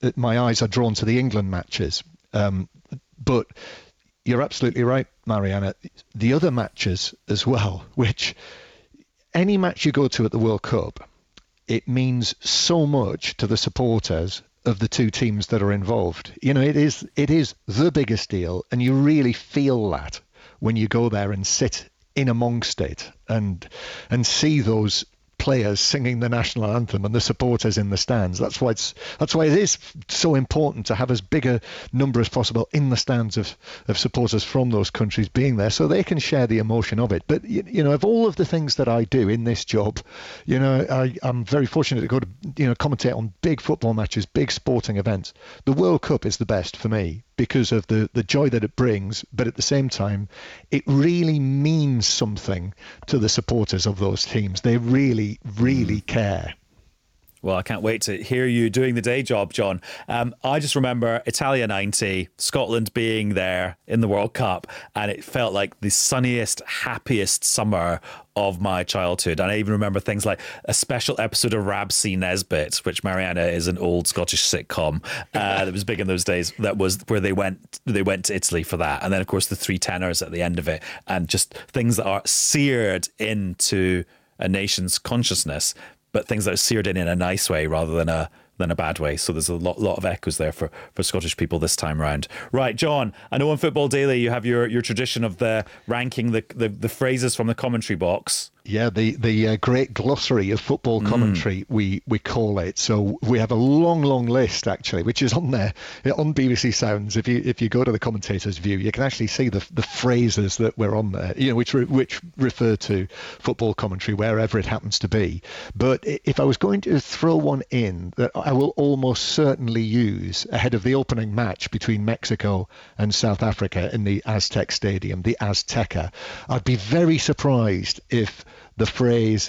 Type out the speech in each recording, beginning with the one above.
my eyes are drawn to the England matches. But you're absolutely right, Mariana. The other matches as well, which any match you go to at the World Cup, it means so much to the supporters of the two teams that are involved. It is the biggest deal, and you really feel that when you go there and sit in amongst it and see those players singing the national anthem and the supporters in the stands. That's why it is so important to have as big a number as possible in the stands of supporters from those countries being there, so they can share the emotion of it. But of all of the things that I do in this job, I'm very fortunate to go to commentate on big football matches, big sporting events. The World Cup is the best for me because of the joy that it brings, but at the same time, it really means something to the supporters of those teams. They really, really care. Well, I can't wait to hear you doing the day job, John. I just remember Italia 90, Scotland being there in the World Cup, and it felt like the sunniest, happiest summer of my childhood. And I even remember things like a special episode of Rab C. Nesbitt, which, Mariana, is an old Scottish sitcom that was big in those days. That was where they went to Italy for that. And then, of course, the three tenors at the end of it, and just things that are seared into a nation's consciousness, but things that are seared in a nice way rather than a bad way. So there's a lot of echoes there for Scottish people this time round. Right, John, I know on Football Daily you have your tradition of the ranking the phrases from the commentary box. Yeah, the great glossary of football commentary, we call it. So we have a long list, actually, which is on there on BBC Sounds. If you go to the commentator's view, you can actually see the phrases that were on there, which refer to football commentary wherever it happens to be. But if I was going to throw one in that I will almost certainly use ahead of the opening match between Mexico and South Africa in the Aztec Stadium, the Azteca, I'd be very surprised if the phrase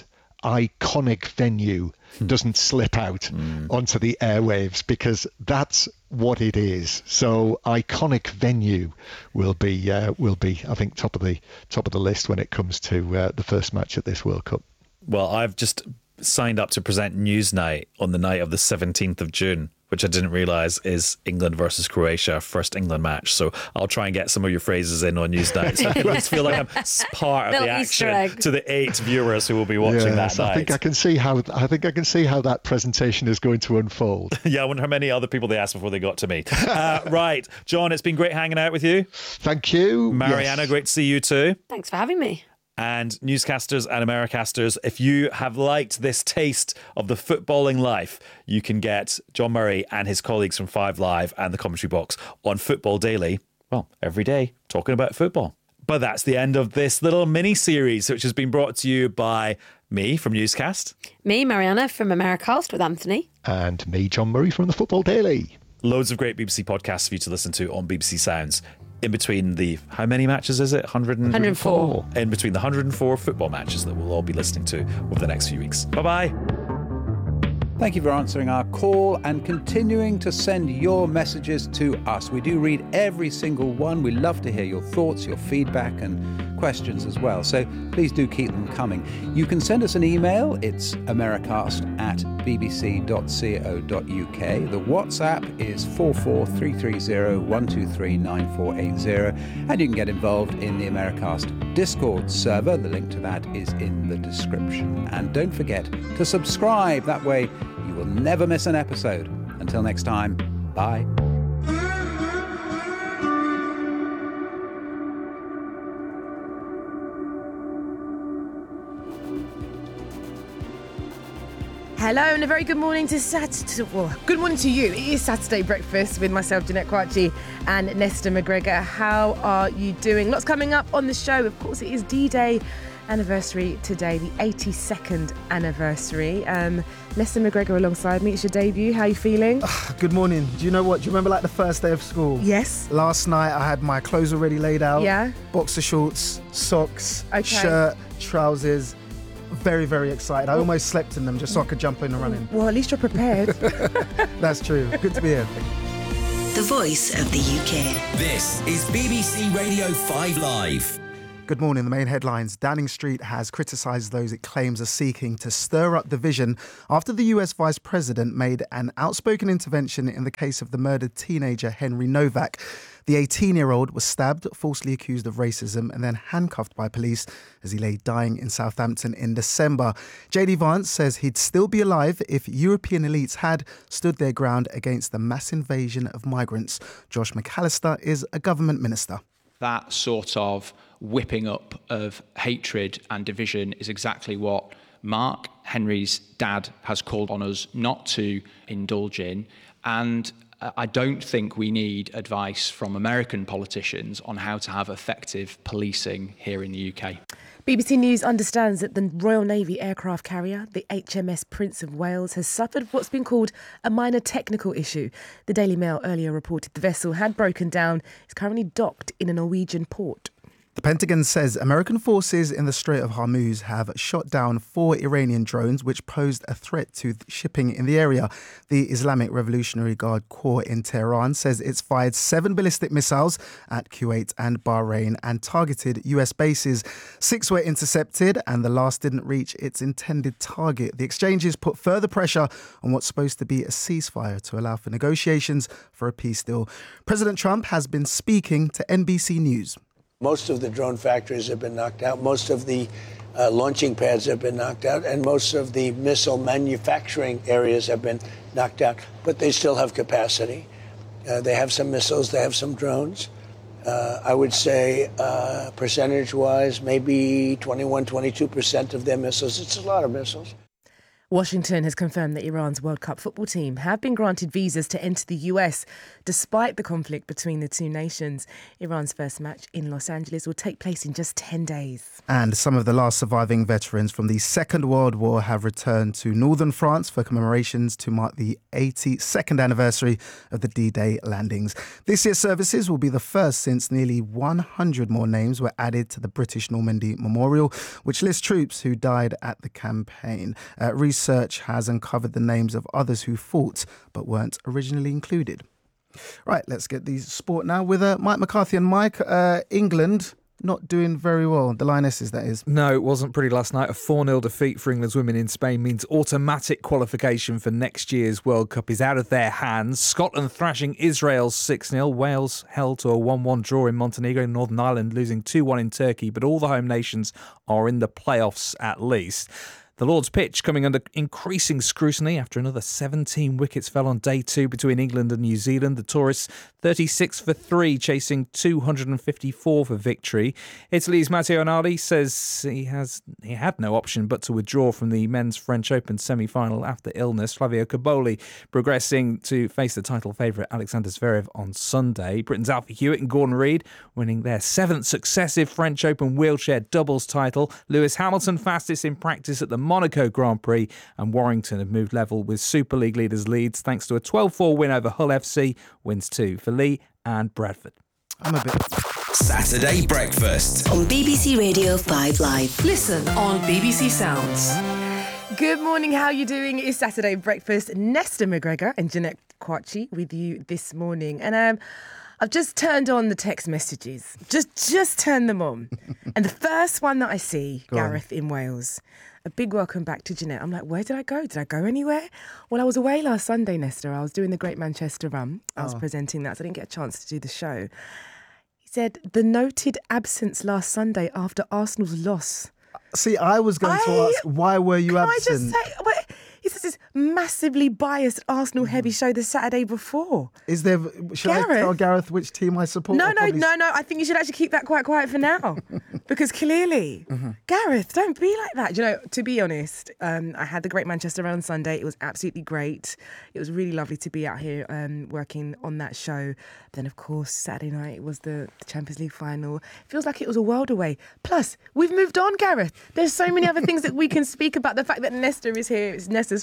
iconic venue doesn't slip out onto the airwaves, because that's what it is. So iconic venue will be I think top of the list when it comes to the first match at this World Cup. Well, I've just signed up to present Newsnight on the night of the 17th of June, which I didn't realise is England versus Croatia, first England match. So I'll try and get some of your phrases in on Newsnight. So I just feel like I'm part of the action to the 8 viewers who will be watching that night. I think I can see how that presentation is going to unfold. Yeah, I wonder how many other people they asked before they got to me. Right, John, it's been great hanging out with you. Thank you. Mariana, great to see you too. Thanks for having me. And newscasters and Americasters, if you have liked this taste of the footballing life, you can get John Murray and his colleagues from 5 Live and the Commentary Box on Football Daily, well, every day, talking about football. But that's the end of this little mini-series, which has been brought to you by me from Newscast. Me, Mariana, from Americast with Anthony. And me, John Murray, from the Football Daily. Loads of great BBC podcasts for you to listen to on BBC Sounds. In between the, how many matches is it? 104. In between the 104 football matches that we'll all be listening to over the next few weeks. Bye-bye. Thank you for answering our call and continuing to send your messages to us. We do read every single one. We love to hear your thoughts, your feedback and questions as well. So please do keep them coming. You can send us an email. It's americast@bbc.co.uk. The WhatsApp is 44330-123-9480. And you can get involved in the Americast Discord server. The link to that is in the description. And don't forget to subscribe. That way you will never miss an episode. Until next time, bye. Hello and a very good morning to good morning to you. It is Saturday breakfast with myself, Jeanette Quachi, and Nesta McGregor. How are you doing? Lots coming up on the show. Of course, it is D-Day anniversary today, the 82nd anniversary. Nesta McGregor alongside me. It's your debut. How are you feeling? Good morning. Do you know what? Do you remember like the first day of school? Yes. Last night I had my clothes already laid out. Yeah. Boxer shorts, socks, shirt, trousers. Very, very excited. I almost slept in them just so I could jump in and run in. Well, at least you're prepared. That's true. Good to be here. The voice of the UK. This is BBC Radio 5 Live. Good morning. The main headlines. Downing Street has criticised those it claims are seeking to stir up division after the US Vice President made an outspoken intervention in the case of the murdered teenager Henry Novak. The 18-year-old was stabbed, falsely accused of racism, and then handcuffed by police as he lay dying in Southampton in December. J.D. Vance says he'd still be alive if European elites had stood their ground against the mass invasion of migrants. Josh McAllister is a government minister. That sort of whipping up of hatred and division is exactly what Mark, Henry's dad, has called on us not to indulge in. And I don't think we need advice from American politicians on how to have effective policing here in the UK. BBC News understands that the Royal Navy aircraft carrier, the HMS Prince of Wales, has suffered what's been called a minor technical issue. The Daily Mail earlier reported the vessel had broken down. It's currently docked in a Norwegian port. The Pentagon says American forces in the Strait of Hormuz have shot down 4 Iranian drones which posed a threat to shipping in the area. The Islamic Revolutionary Guard Corps in Tehran says it's fired 7 ballistic missiles at Kuwait and Bahrain and targeted US bases. 6 were intercepted and the last didn't reach its intended target. The exchanges put further pressure on what's supposed to be a ceasefire to allow for negotiations for a peace deal. President Trump has been speaking to NBC News. Most of the drone factories have been knocked out. Most of the launching pads have been knocked out. And most of the missile manufacturing areas have been knocked out. But they still have capacity. They have some missiles. They have some drones. I would say percentage-wise, maybe 22% of their missiles. It's a lot of missiles. Washington has confirmed that Iran's World Cup football team have been granted visas to enter the US despite the conflict between the two nations. Iran's first match in Los Angeles will take place in just 10 days. And some of the last surviving veterans from the Second World War have returned to northern France for commemorations to mark the 82nd anniversary of the D-Day landings. This year's services will be the first since nearly 100 more names were added to the British Normandy Memorial, which lists troops who died at the campaign. Research has uncovered the names of others who fought but weren't originally included. Right, let's get the sport now with Mike McCarthy. And Mike, England not doing very well. The Lionesses, that is. No, it wasn't pretty last night. A 4-0 defeat for England's women in Spain means automatic qualification for next year's World Cup is out of their hands. Scotland thrashing Israel 6-0. Wales held to a 1-1 draw in Montenegro. Northern Ireland losing 2-1 in Turkey. But all the home nations are in the playoffs at least. The Lord's Pitch coming under increasing scrutiny after another 17 wickets fell on day 2 between England and New Zealand. The tourists 36 for 3, chasing 254 for victory. Italy's Matteo Nardi says he had no option but to withdraw from the men's French Open semi-final after illness. Flavio Cobolli progressing to face the title favourite Alexander Zverev on Sunday. Britain's Alfie Hewitt and Gordon Reid winning their 7th successive French Open wheelchair doubles title. Lewis Hamilton fastest in practice at the Monaco Grand Prix, and Warrington have moved level with Super League leaders Leeds thanks to a 12-4 win over Hull FC. Wins 2 for Lee and Bradford. I'm a bit... Saturday Breakfast on BBC Radio 5 Live. Listen on BBC Sounds. Good morning, how are you doing? It's Saturday Breakfast. Nesta McGregor and Jeanette Kwachi with you this morning. And I've just turned on the text messages. Just turn them on. And the first one that I see, Gareth in Wales. A big welcome back to Jeanette. I'm like, where did I go? Did I go anywhere? Well, I was away last Sunday, Nesta. I was doing the Great Manchester Run. I was presenting that, so I didn't get a chance to do the show. He said, the noted absence last Sunday after Arsenal's loss. See, I was going to ask, why were you absent? I just say, he says this massively biased Arsenal heavy show the Saturday before. Is there? Should I tell Gareth which team I support? No. I think you should actually keep that quite quiet for now, because clearly, Gareth, don't be like that. You know, to be honest, I had the Great Manchester Run on Sunday. It was absolutely great. It was really lovely to be out here working on that show. Then, of course, Saturday night was the Champions League final. It feels like it was a world away. Plus, we've moved on, Gareth. There's so many other things that we can speak about. The fact that Nesta is here. It's Nesta's first show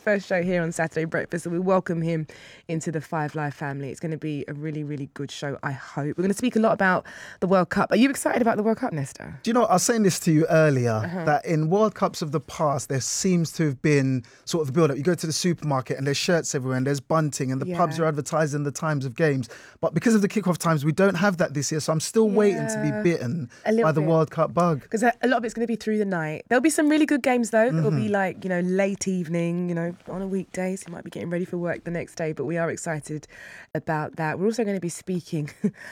here on Saturday Breakfast, and we welcome him into the Five Live family. It's going to be a really, really good show, I hope. We're going to speak a lot about the World Cup. Are you excited about the World Cup, Nesta? Do you know, I was saying this to you earlier, that in World Cups of the past, there seems to have been sort of the build-up. You go to the supermarket and there's shirts everywhere and there's bunting and the pubs are advertising the times of games. But because of the kickoff times, we don't have that this year. So I'm still waiting to be bitten by the World Cup bug. Because a lot of it's going to be through the night. There'll be some really good games, though. It'll be like, late evening, on a weekday. So you might be getting ready for work the next day. But we are excited about that. We're also going to be speaking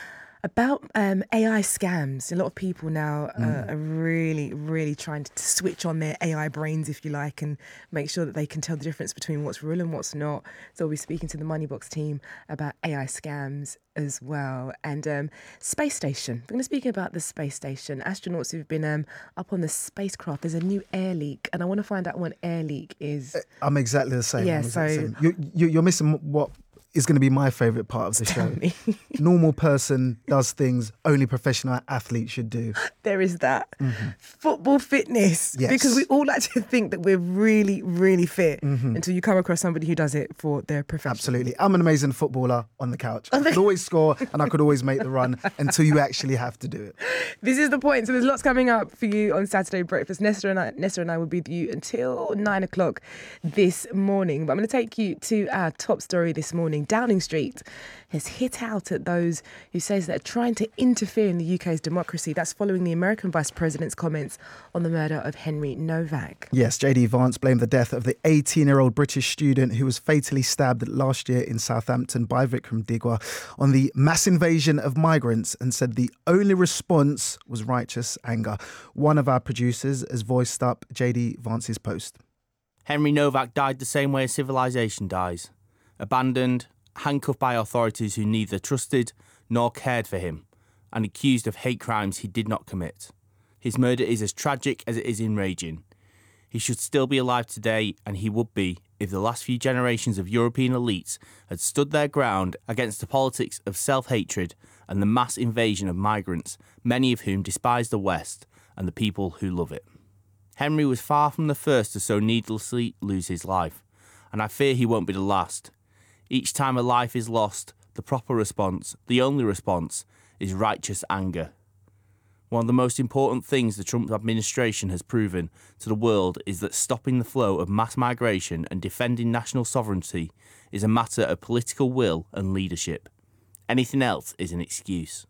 about AI scams. A lot of people now are really, really trying to switch on their AI brains, if you like, and make sure that they can tell the difference between what's real and what's not. So we'll be speaking to the Moneybox team about AI scams as well. And space station. We're going to speak about the space station. Astronauts who've been up on the spacecraft. There's a new air leak, and I want to find out what an air leak is. I'm exactly the same. Yeah, You're missing what is going to be my favourite part of the show. Normal person does things only professional athletes should do. There is that. Football fitness. Yes. Because we all like to think that we're really, really fit until you come across somebody who does it for their profession. Absolutely. I'm an amazing footballer on the couch. I could always score and I could always make the run until you actually have to do it. This is the point. So there's lots coming up for you on Saturday Breakfast. Nesta and I will be with you until 9 o'clock this morning. But I'm going to take you to our top story this morning. Downing Street has hit out at those who says they're trying to interfere in the UK's democracy. That's following the American Vice President's comments on the murder of Henry Novak. Yes, JD Vance blamed the death of the 18-year-old British student who was fatally stabbed last year in Southampton by Vikram Digwa on the mass invasion of migrants and said the only response was righteous anger. One of our producers has voiced up JD Vance's post. Henry Novak died the same way a civilization dies. Abandoned, handcuffed by authorities who neither trusted nor cared for him, and accused of hate crimes he did not commit. His murder is as tragic as it is enraging. He should still be alive today, and he would be if the last few generations of European elites had stood their ground against the politics of self-hatred and the mass invasion of migrants, many of whom despise the West and the people who love it. Henry was far from the first to so needlessly lose his life, and I fear he won't be the last. Each time a life is lost, the proper response, the only response, is righteous anger. One of the most important things the Trump administration has proven to the world is that stopping the flow of mass migration and defending national sovereignty is a matter of political will and leadership. Anything else is an excuse.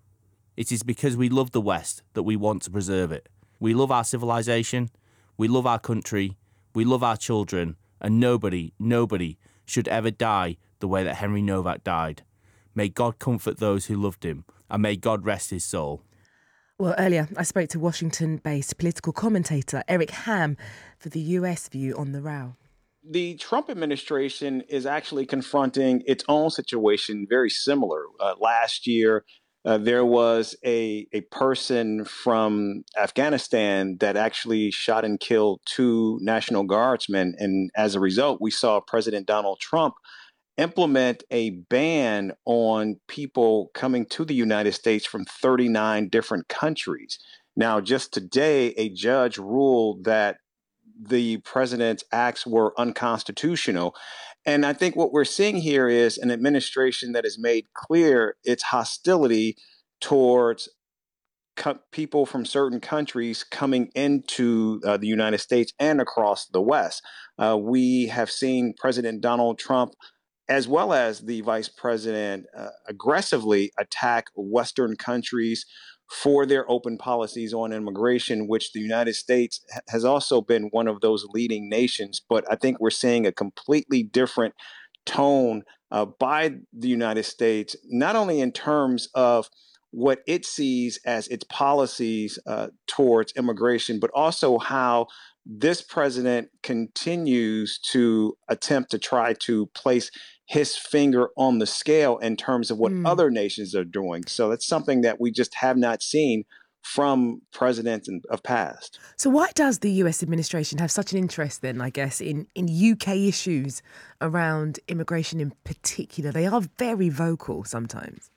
It is because we love the West that we want to preserve it. We love our civilization, we love our country, we love our children, and nobody should ever die the way that Henry Novak died. May God comfort those who loved him, and may God rest his soul. Well, earlier I spoke to Washington-based political commentator Eric Ham for the US view on the row. The Trump administration is actually confronting its own situation very similar. Last year, there was a person from Afghanistan that actually shot and killed 2 National Guardsmen. And as a result, we saw President Donald Trump implement a ban on people coming to the United States from 39 different countries. Now, just today, a judge ruled that the president's acts were unconstitutional. And I think what we're seeing here is an administration that has made clear its hostility towards people from certain countries coming into the United States and across the West. We have seen President Donald Trump, as well as the vice president, aggressively attack Western countries for their open policies on immigration, which the United States has also been one of those leading nations. But I think we're seeing a completely different tone by the United States, not only in terms of what it sees as its policies towards immigration, but also how this president continues to attempt to try to place his finger on the scale in terms of what other nations are doing. So that's something that we just have not seen from presidents of past. So why does the US administration have such an interest then, I guess, in UK issues around immigration in particular? They are very vocal sometimes.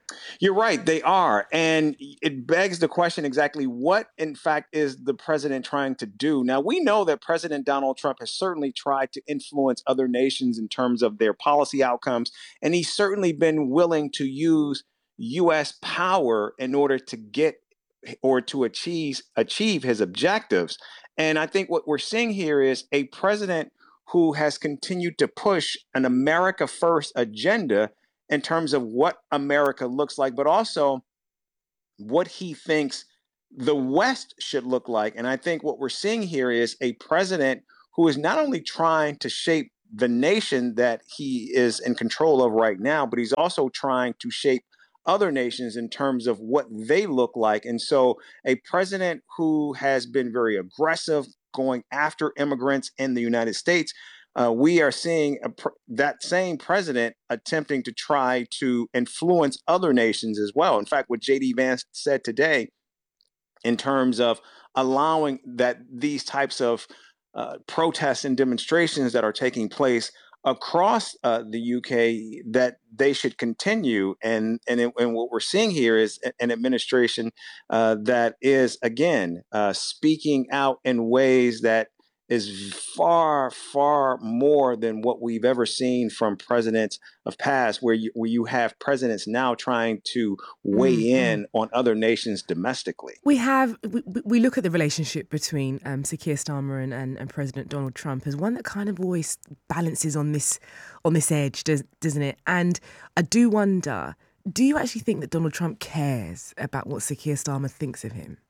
You're right, they are. And it begs the question exactly what, in fact, is the president trying to do? Now, we know that President Donald Trump has certainly tried to influence other nations in terms of their policy outcomes, and he's certainly been willing to use U.S. power in order to get or to achieve his objectives. And I think what we're seeing here is a president who has continued to push an America First agenda in terms of what America looks like, but also what he thinks the West should look like. And I think what we're seeing here is a president who is not only trying to shape the nation that he is in control of right now, but he's also trying to shape other nations in terms of what they look like. And so a president who has been very aggressive going after immigrants in the United States, we are seeing that same president attempting to try to influence other nations as well. In fact, what J.D. Vance said today in terms of allowing that these types of protests and demonstrations that are taking place across the UK, that they should continue. And what we're seeing here is an administration that is, again, speaking out in ways that is far, far more than what we've ever seen from presidents of past, where you have presidents now trying to weigh in on other nations domestically. We look at the relationship between Sir Keir Starmer and President Donald Trump as one that kind of always balances on this edge, doesn't it? And I do wonder, do you actually think that Donald Trump cares about what Sir Keir Starmer thinks of him?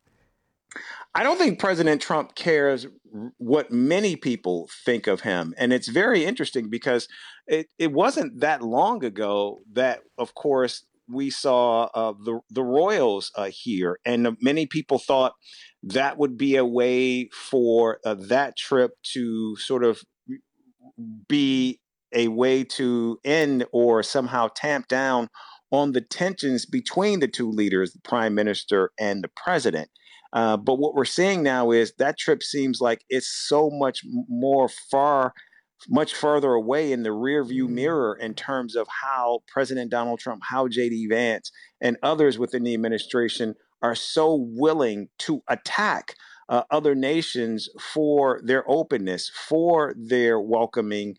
I don't think President Trump cares what many people think of him. And it's very interesting because it wasn't that long ago that, of course, we saw the royals here. And many people thought that would be a way for that trip to sort of be a way to end or somehow tamp down on the tensions between the two leaders, the prime minister and the president. But what we're seeing now is that trip seems like it's so much further away in the rearview mirror in terms of how President Donald Trump, how J.D. Vance and others within the administration are so willing to attack other nations for their openness, for their welcoming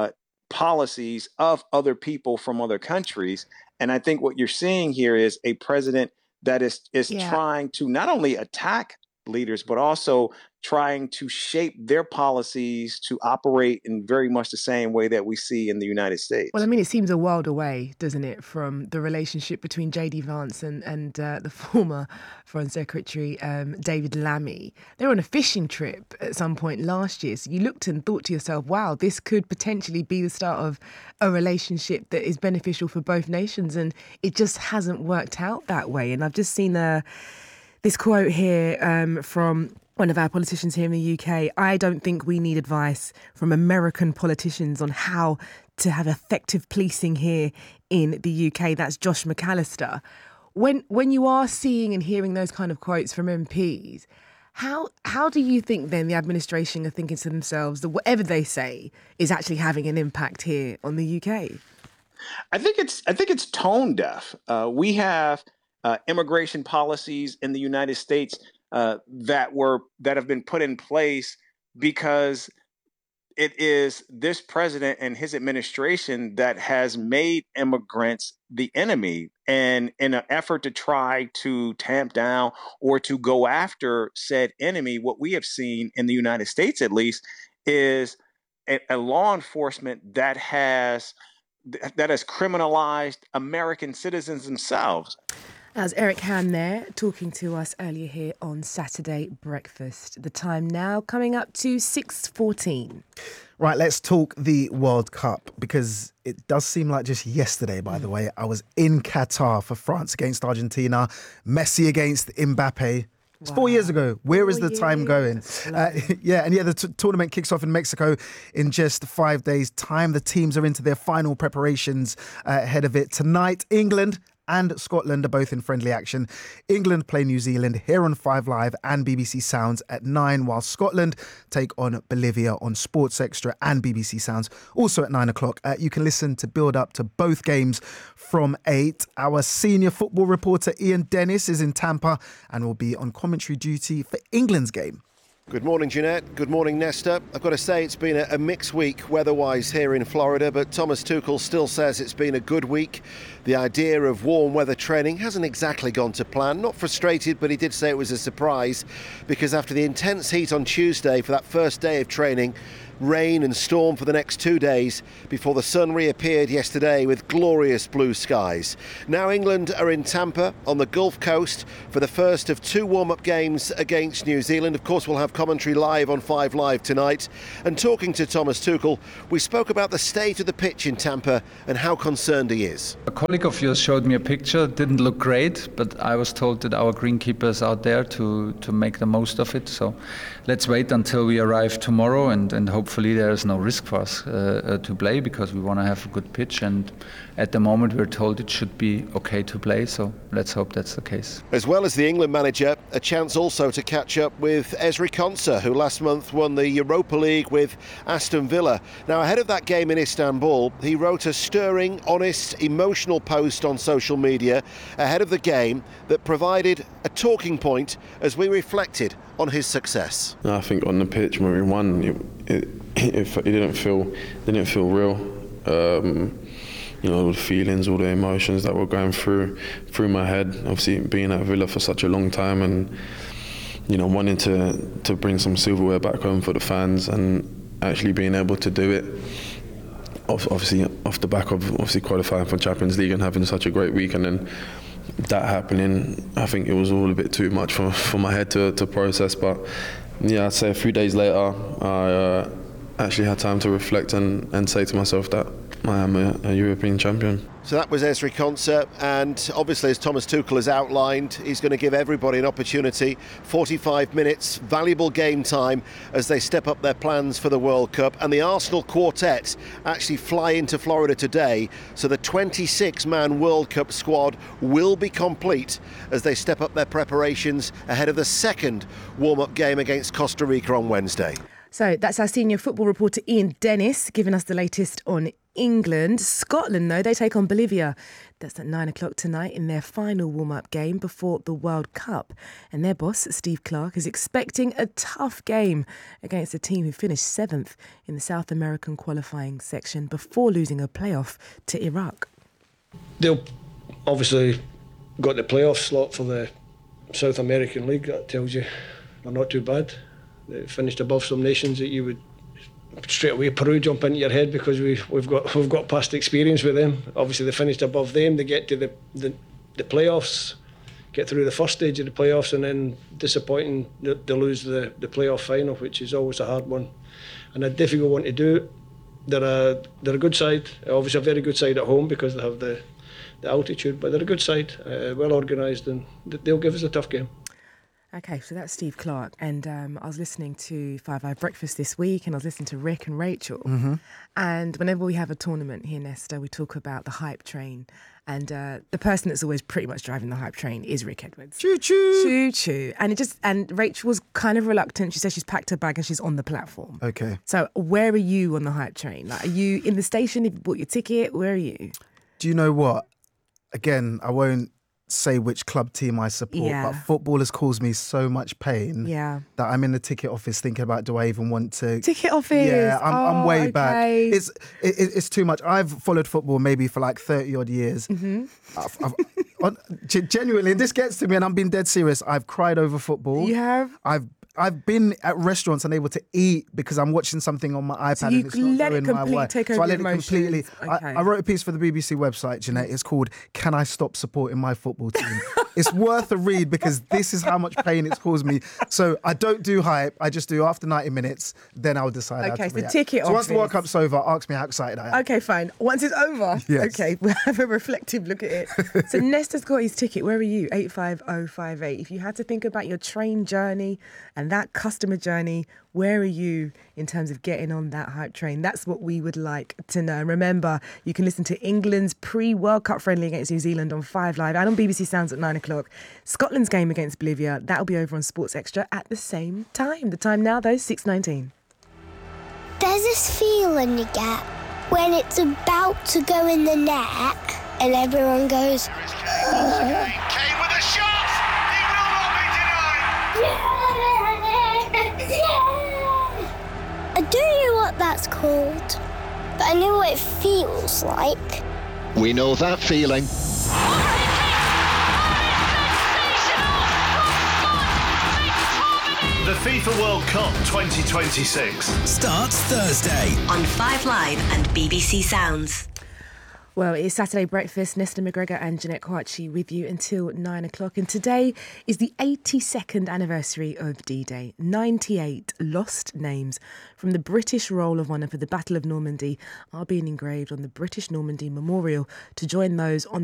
policies of other people from other countries. And I think what you're seeing here is a president that is trying to not only attack leaders, but also trying to shape their policies to operate in very much the same way that we see in the United States. Well, I mean, it seems a world away, doesn't it, from the relationship between J.D. Vance and the former Foreign Secretary David Lammy. They were on a fishing trip at some point last year. So you looked and thought to yourself, wow, this could potentially be the start of a relationship that is beneficial for both nations. And it just hasn't worked out that way. And I've just seen this quote here from one of our politicians here in the UK. I don't think we need advice from American politicians on how to have effective policing here in the UK. That's Josh McAllister. When you are seeing and hearing those kind of quotes from MPs, how do you think then the administration are thinking to themselves that whatever they say is actually having an impact here on the UK? I think it's tone deaf. We have immigration policies in the United States that have been put in place because it is this president and his administration that has made immigrants the enemy. And in an effort to try to tamp down or to go after said enemy, what we have seen in the United States, at least, is a law enforcement that has criminalized American citizens themselves. As Eric Ham there talking to us earlier here on Saturday Breakfast. The time now coming up to 6:14. Right, let's talk the World Cup, because it does seem like just yesterday, by the way, I was in Qatar for France against Argentina, Messi against Mbappe. It's 4 years ago. Where is the time going? The tournament kicks off in Mexico in just 5 days' time. The teams are into their final preparations ahead of it. Tonight, England and Scotland are both in friendly action. England play New Zealand here on 5 Live and BBC Sounds at 9, while Scotland take on Bolivia on Sports Extra and BBC Sounds also at 9 o'clock. You can listen to build up to both games from 8. Our senior football reporter Ian Dennis is in Tampa and will be on commentary duty for England's game. Good morning, Jeanette. Good morning, Nesta. I've got to say it's been a mixed week weather-wise here in Florida, but Thomas Tuchel still says it's been a good week. The idea of warm weather training hasn't exactly gone to plan. Not frustrated, but he did say it was a surprise because after the intense heat on Tuesday for that first day of training, rain and storm for the next 2 days before the sun reappeared yesterday with glorious blue skies. Now England are in Tampa on the Gulf Coast for the first of 2 warm-up games against New Zealand. Of course, we'll have commentary live on 5 Live tonight. And talking to Thomas Tuchel, we spoke about the state of the pitch in Tampa and how concerned he is. A colleague of yours showed me a picture. It didn't look great, but I was told that our greenkeepers out there to make the most of it. So let's wait until we arrive tomorrow and hopefully there is no risk for us to play because we want to have a good pitch, and at the moment we're told it should be okay to play, so let's hope that's the case. As well as the England manager, a chance also to catch up with Ezri Konsa, who last month won the Europa League with Aston Villa. Now ahead of that game in Istanbul, he wrote a stirring, honest, emotional post on social media ahead of the game that provided a talking point as we reflected on his success. I think on the pitch when we won, it didn't feel real. All the feelings, all the emotions that were going through my head. Obviously, being at Villa for such a long time, and wanting to bring some silverware back home for the fans, and actually being able to do it. Obviously, off the back of qualifying for Champions League and having such a great week, and then that happening, I think it was all a bit too much for my head to process. But yeah, I'd say a few days later, I actually had time to reflect and say to myself that I am a European champion. So that was Ezri Konsa, and obviously, as Thomas Tuchel has outlined, he's going to give everybody an opportunity. 45 minutes, valuable game time as they step up their plans for the World Cup. And the Arsenal quartet actually fly into Florida today, so the 26-man World Cup squad will be complete as they step up their preparations ahead of the second warm-up game against Costa Rica on Wednesday. So that's our senior football reporter Ian Dennis giving us the latest on England. Scotland, though, they take on Bolivia. That's at 9 o'clock tonight in their final warm-up game before the World Cup. And their boss, Steve Clarke, is expecting a tough game against a team who finished 7th in the South American qualifying section before losing a playoff to Iraq. They'll obviously got the playoff slot for the South American League. That tells you they're not too bad. They finished above some nations that you would straight away Peru jump into your head because we've got past experience with them. Obviously they finished above them. They get to the playoffs, get through the first stage of the playoffs, and then disappointing they lose the playoff final, which is always a hard one and a difficult one to do. They're a good side, obviously a very good side at home because they have the altitude, but they're a good side, well organised, and they'll give us a tough game. Okay, so that's Steve Clarke, and I was listening to 5 Live Breakfast this week, and I was listening to Rick and Rachel, and whenever we have a tournament here, Nesta, we talk about the hype train, and the person that's always pretty much driving the hype train is Rick Edwards. Choo choo, choo choo, and Rachel was kind of reluctant. She said she's packed her bag and she's on the platform. Okay. So where are you on the hype train? Like, are you in the station? Have you bought your ticket? Where are you? Do you know what? Again, I won't say which club team I support, but football has caused me so much pain that I'm in the ticket office thinking about, do I even want to... Ticket office? Yeah, I'm way back. It's too much. I've followed football maybe for like 30 odd years. Genuinely, this gets to me and I'm being dead serious. I've cried over football. You have? I've been at restaurants unable to eat because I'm watching something on my iPad so and it's not going my way. So I let it completely. Okay. I wrote a piece for the BBC website, Jeanette. It's called "Can I Stop Supporting My Football Team?" It's worth a read because this is how much pain it's caused me. So I don't do hype. I just do after 90 minutes. Then I'll decide. Okay, how to so react. ticket. So once the World Cup's over, ask me how excited I am. Okay, fine. Once it's over, okay, we'll have a reflective look at it. So Nesta's got his ticket. Where are you? 85058. If you had to think about your train journey and And that customer journey, where are you in terms of getting on that hype train? That's what we would like to know. Remember, you can listen to England's pre-World Cup friendly against New Zealand on 5 Live and on BBC Sounds at 9 o'clock. Scotland's game against Bolivia, that'll be over on Sports Extra at the same time. The time now, though, 6:19. There's this feeling you get when it's about to go in the net and everyone goes, Kane with a shot! He will not be denied! I don't know what that's called, but I know what it feels like. We know that feeling. The FIFA World Cup 2026 starts Thursday on 5 Live and BBC Sounds. Well, it's Saturday Breakfast. Nesta McGregor and Jeanette Kouachi with you until 9 o'clock. And today is the 82nd anniversary of D-Day. 98 lost names from the British Roll of Honour for the Battle of Normandy are being engraved on the British Normandy Memorial to join those on